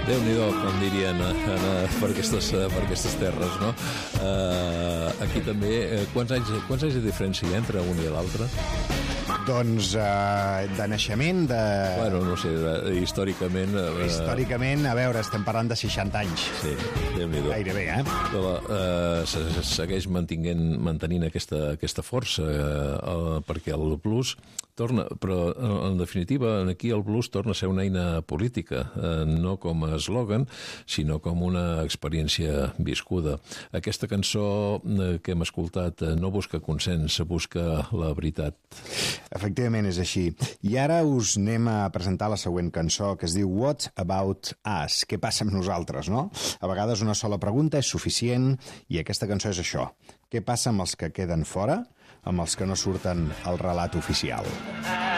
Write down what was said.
Déu-n'hi-do, com dirien per aquestes terres, no? Aquí també, quants anys de diferència hi ha entre un i l'altre? Doncs de naixement, Bueno, no sé, històricament... Històricament, a veure, estem parlant de 60 anys. Sí, Déu-n'hi-do. Gairebé, Però segueix mantenint aquesta força, perquè el blues torna... Però, en definitiva, aquí el blues torna a ser una eina política, no com a eslògan, sinó com una experiència viscuda. Aquesta cançó que hem escoltat no busca consens, busca la veritat. Efectivament, és així. I ara us anem a presentar la següent cançó, que es diu What About Us? Què passa amb nosaltres, no? A vegades una sola pregunta és suficient, i aquesta cançó és això. Què passa amb els que queden fora, amb els que no surten al relat oficial?